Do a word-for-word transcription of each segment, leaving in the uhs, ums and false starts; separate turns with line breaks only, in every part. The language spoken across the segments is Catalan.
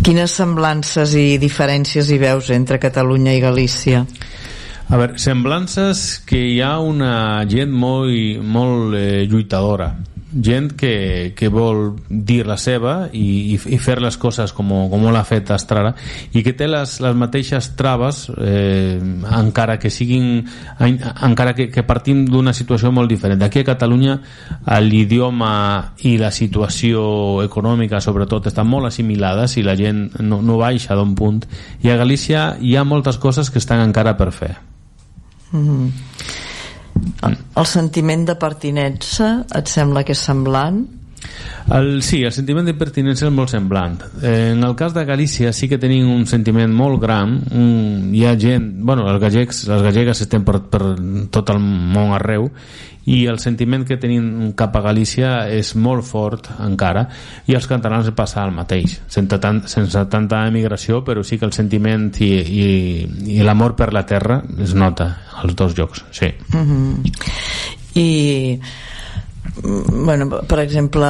Quines semblances i diferències hi veus entre Catalunya i Galícia?
A veure, semblances que hi ha una gent molt, molt eh, lluitadora, gent que, que vol dir la seva i, i, i fer les coses com, com l'ha fet Estrada, i que té les, les mateixes traves, eh, encara que siguin encara que, que partim d'una situació molt diferent. Aquí a Catalunya l'idioma i la situació econòmica sobretot estan molt assimilades i la gent no, no baixa d'un punt, i a Galícia hi ha moltes coses que estan encara per fer.
Mm-hmm. El sentiment de pertinença et sembla que és semblant?
El, sí, el sentiment de pertinença és molt semblant. En el cas de Galícia sí que tenim un sentiment molt gran. Un, hi ha gent, bueno, els gallecs, les gallegues estem per, per tot el món arreu, i el sentiment que tenim cap a Galícia és molt fort encara, i als catalans passa el mateix, sense, tant, sense tanta emigració, però sí que el sentiment i, i, i l'amor per la terra es nota als dos llocs, sí.
Mm-hmm. I bueno, per exemple,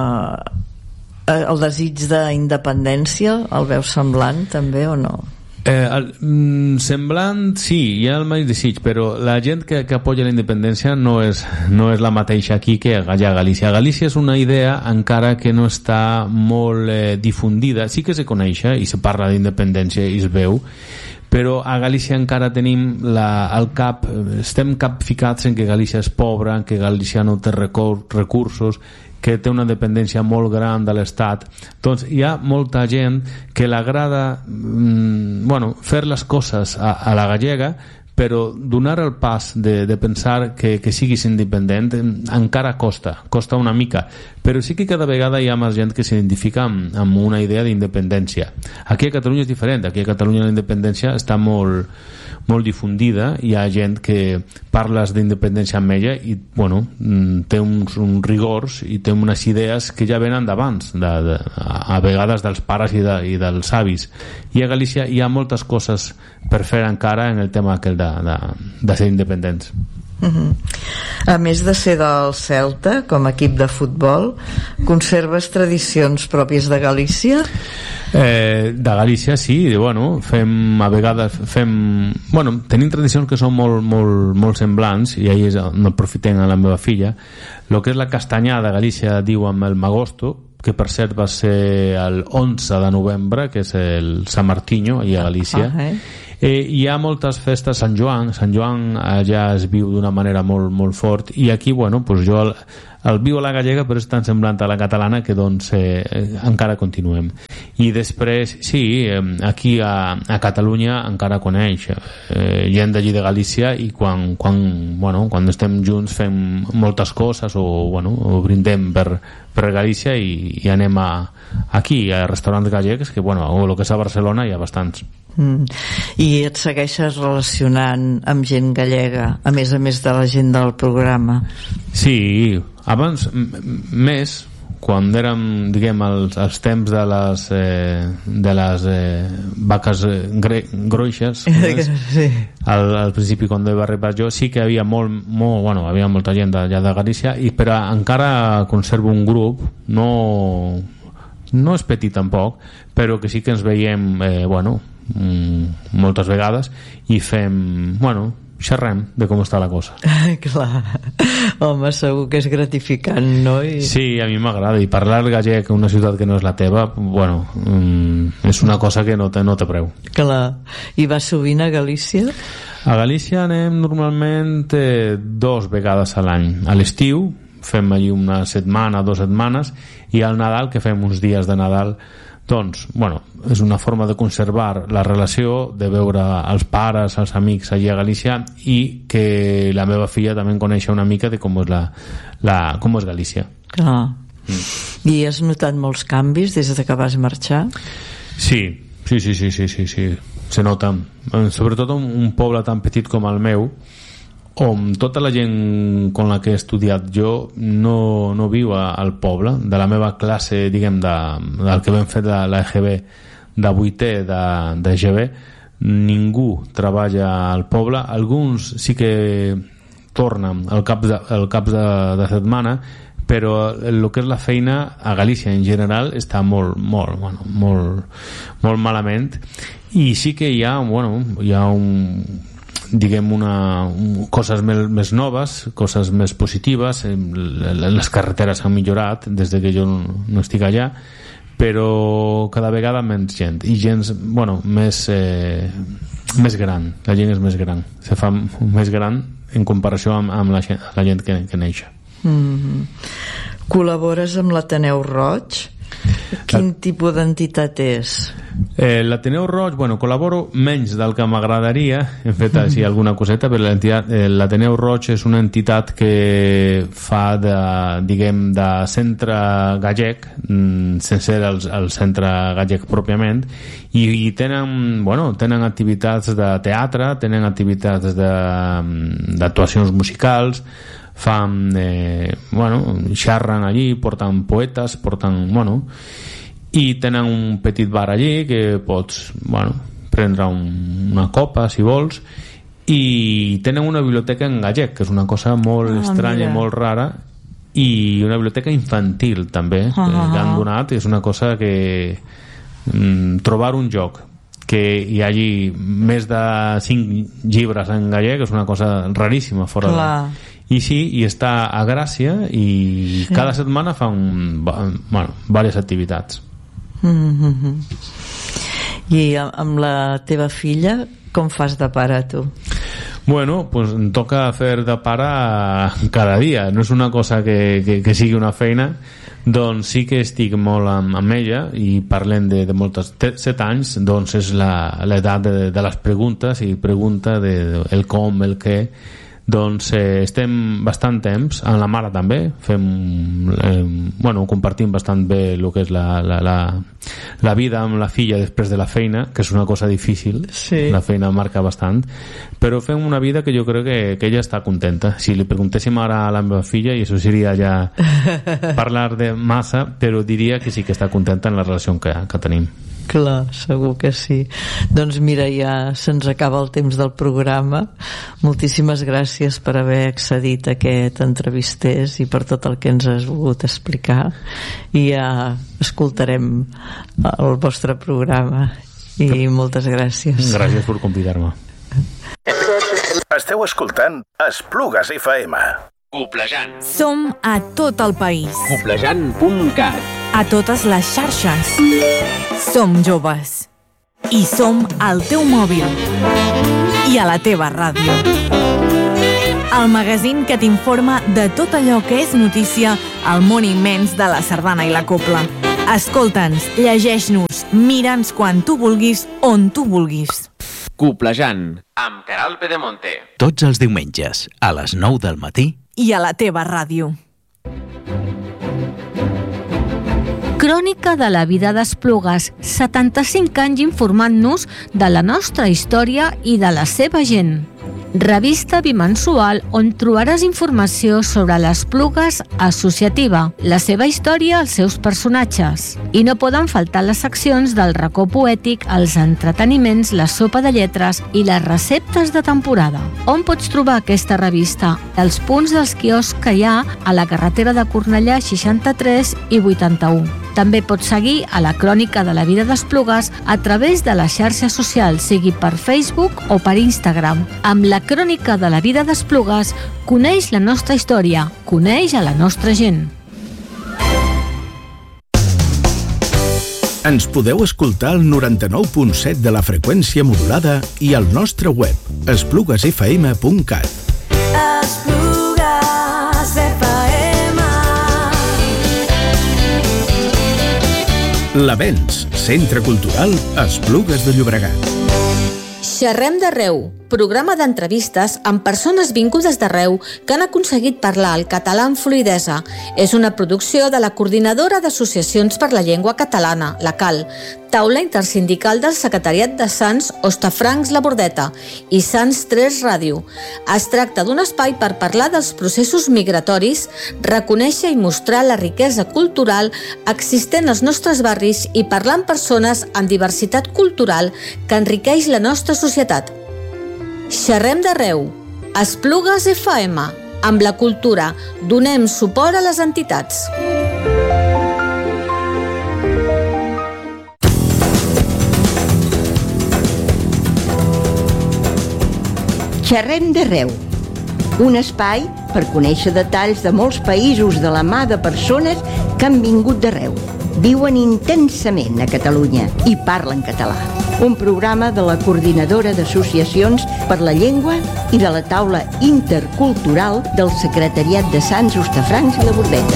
el desig d'independència el veus semblant també o no?
Eh, el, mm, semblant, sí, hi ha el mateix desig, però la gent que, que apoya la independència no és, no és la mateixa aquí que allà a Galícia. A Galícia és una idea encara que no està molt eh, difundida. Sí que se coneix i se parla d'independència i es veu, però a Galícia encara tenim la, el cap, estem capficats en que Galícia és pobra, en que Galícia no té recursos, que té una dependència molt gran de l'Estat. Doncs hi ha molta gent que l'agrada mmm, bueno, fer les coses a, a la gallega, però donar el pas de, de pensar que, que siguis independent encara costa, costa una mica, però sí que cada vegada hi ha més gent que s'identifica amb, amb una idea d'independència. Aquí a Catalunya és diferent, aquí a Catalunya la independència està molt, molt difundida, hi ha gent que parles d'independència amb ella i bueno, té uns, uns rigors i té unes idees que ja venen d'abans, de, de, a vegades dels pares i, de, i dels avis, i a Galícia hi ha moltes coses per fer encara en el tema aquell de, de, de ser independents.
Uh-huh. A més de ser del Celta com a equip de futbol, conserves tradicions pròpies de Galícia?
Eh, de Galícia sí, bueno, fem a vegades fem, bueno, tenim tradicions que són molt, molt, molt semblants, i ahir no aprofitem a la meva filla. El que és la castanyada de Galícia diu amb el Magosto, que per cert va ser el onze de novembre, que és el Sant Martinho allà a Galícia. Ah, eh? Eh, hi ha moltes festes, Sant Joan Sant Joan allà es viu d'una manera molt, molt fort, i aquí, bueno, pues jo el, el viu a la gallega però és tan semblant a la catalana que doncs eh, encara continuem. I després, sí, eh, aquí a, a Catalunya encara coneix eh, gent d'allí de Galícia, i quan, quan, bueno, quan estem junts fem moltes coses, o, bueno, o brindem per, per Galícia, i, i anem a, aquí a restaurants gallecs, que bueno, o el que és a Barcelona hi ha bastants.
Mm. I et segueixes relacionant amb gent gallega, a més a més de la gent del programa?
Sí, abans més, quan érem, diguem, els, els temps de les eh, de les eh, vaques gre, groixes, sí. al, al principi quan va arribar jo sí que hi havia molt, molt bueno, havia molta gent d'allà de Galícia, i però encara conservo un grup, no no és petit tampoc, però que sí que ens veiem eh, bueno, mm, moltes vegades, i fem, bueno, xerrem de com està la cosa.
Clar, home, segur que és gratificant, no? I...
Sí, a mi m'agrada, i parlar gallec en una ciutat que no és la teva, bueno, mm, és una cosa que no té, no té preu.
Clar, i vas sovint a Galícia?
A Galícia anem normalment eh, dos vegades a l'any. A l'estiu fem allí una setmana, dues setmanes, i al Nadal, que fem uns dies de Nadal, doncs, bueno, és una forma de conservar la relació, de veure els pares, els amics allí a Galícia, i que la meva filla també coneixi una mica de com és, la, la, com és Galícia.
Clar. Mm. I has notat molts canvis des de que vas marxar?
Sí, sí, sí, sí, sí, sí, sí. Se nota. Sobretot un, un poble tan petit com el meu, on tota la gent con la que he estudiat jo no, no viu a, al poble. De la meva classe, diguem, de, del que vam fer de l'E G B, de vuitè de, de G B, ningú treballa al poble. Alguns sí que tornen al cap de, al cap de, de setmana, però el que és la feina a Galícia en general està molt, molt, bueno, molt, molt malament, i sí que hi ha, bueno, hi ha un, diguem, una, un, coses més, més noves, coses més positives. Les carreteres han millorat des de que jo no estic allà, però cada vegada menys gent, i gent, bueno, més eh, més gran, la gent és més gran, se fa més gran en comparació amb, amb la, gent, la gent que, que neix.
Mm-hmm. Col·labores amb l'Ateneu Roig? Quin la... tipus d'entitat és?
Eh, L'Ateneu Roig, bueno, col·laboro menys del que m'agradaria, hem fet així alguna coseta, però eh, l'Ateneu Roig és una entitat que fa de, diguem, de centre gallec, sense ser el, el centre gallec pròpiament, i, i tenen, bueno, tenen activitats de teatre, tenen activitats d'actuacions musicals, fan, eh, bueno, xerren allí, porten poetes, porten, bueno, i tenen un petit bar allí que pots, bueno, prendre un, una copa si vols, i tenen una biblioteca en gallec, que és una cosa molt ah, estranya, mira. Molt rara, i una biblioteca infantil també, uh-huh. que han donat. És una cosa que mm, trobar un lloc que hi hagi més de cinc llibres en gallec és una cosa raríssima fora de... I sí, i està a Gràcia, i sí. Cada setmana fan, bueno, diverses activitats.
Mm-hmm. I amb la teva filla com fas de pare, tu?
Bueno, pues em toca fer de pare cada dia, no és una cosa que, que, que sigui una feina. Doncs sí que estic molt amb, amb ella, i parlem de, de moltes, set anys, doncs és l'edat de, de les preguntes, i pregunta de, de el com, el què. Doncs eh, estem bastant temps amb la mare també, fem eh, bueno, compartim bastant bé el que és la, la, la, la vida amb la filla després de la feina, que és una cosa difícil, sí. La feina marca bastant, però fem una vida que jo crec que, que ella està contenta. Si li preguntéssim ara a la meva filla, i això seria ja parlar de massa, però diria que sí que està contenta en la relació que, que tenim.
Clar, segur que sí. Doncs mira, ja se'ns acaba el temps del programa. Moltíssimes gràcies per haver accedit a aquest entrevisters i per tot el que ens has volgut explicar, i ja escoltarem el vostre programa, i moltes gràcies.
Gràcies per convidar-me.
Esteu escoltant Esplugues F M.
Coplejant.
Som a tot el país.
Coplejant punt cat.
A totes les xarxes. Som joves. I som al teu mòbil. I a la teva ràdio. El magazín que t'informa de tot allò que és notícia al món immens de la sardana i la copla. Escolta'ns, llegeix-nos, mira'ns quan tu vulguis, on tu vulguis.
Coplejant, amb Queralt Pedemonte.
Tots els diumenges, a les nou del matí.
I a la teva ràdio.
Crònica de la vida d'Esplugues, setanta-cinc anys informant-nos de la nostra història i de la seva gent. Revista bimensual on trobaràs informació sobre l'Esplugues associativa, la seva història, els seus personatges. I no poden faltar les seccions del racó poètic, els entreteniments, la sopa de lletres i les receptes de temporada. On pots trobar aquesta revista? Els punts dels quioscs que hi ha a la carretera de Cornellà seixanta-tres i vuitanta-u. També pots seguir a la Crònica de la vida d'Esplugues a través de les xarxes socials, sigui per Facebook o per Instagram. Amb la Crònica de la vida d'Esplugues, coneix la nostra història, coneix a la nostra gent.
Ens podeu escoltar al noranta-nou punt set de la freqüència modulada i al nostre web, esplugues f m punt cat.
Esplugues F M.
L'Avenç, Centre Cultural Esplugues de Llobregat.
Xerrem d'arreu, programa d'entrevistes amb persones vingudes d'arreu que han aconseguit parlar el català amb fluïdesa. És una producció de la Coordinadora d'Associacions per la Llengua Catalana, la C A L, taula intersindical del Secretariat de Sants Hostafrancs La Bordeta i Sants tres Ràdio. Es tracta d'un espai per parlar dels processos migratoris, reconèixer i mostrar la riquesa cultural existent als nostres barris i parlar amb persones amb diversitat cultural que enriqueix la nostra societat. Xerrem d'arreu. Esplugues F M. amb la cultura. Donem suport a les entitats.
Xerrem d'arreu, un espai per conèixer detalls de molts països de la mà de persones que han vingut d'arreu, viuen intensament a Catalunya i parlen català. Un programa de la Coordinadora d'Associacions per la Llengua i de la Taula Intercultural del Secretariat de Sants, Hostafrancs i la Bordeta.